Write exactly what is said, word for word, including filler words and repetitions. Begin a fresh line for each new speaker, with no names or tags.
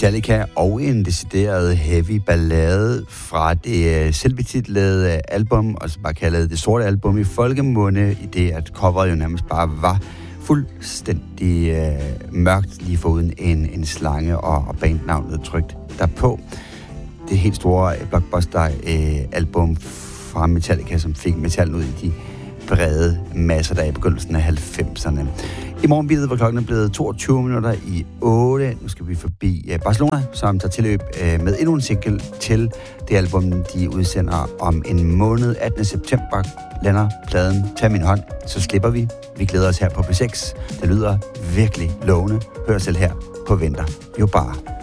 Metallica og en decideret heavy ballade fra det selvbetitlede album, altså bare kaldet Det Sorte Album i folkemunde, i det at coveret jo nærmest bare var fuldstændig øh, mørkt, lige foruden en, en slange og, og bandnavnet trykt derpå. Det helt store blockbuster-album øh, fra Metallica, som fik metallen ud i de brede masser der i begyndelsen af halvfemserne. I morgenbilet var klokken blevet toogtyve minutter i otte. Nu skal vi forbi Barcelona, som tager tilløb med endnu en single til det album, de udsender om en måned. attende september lander pladen Tag min hånd, så slipper vi. Vi glæder os her på P seks. Det lyder virkelig lovende. Hør selv her på Venter jo bare.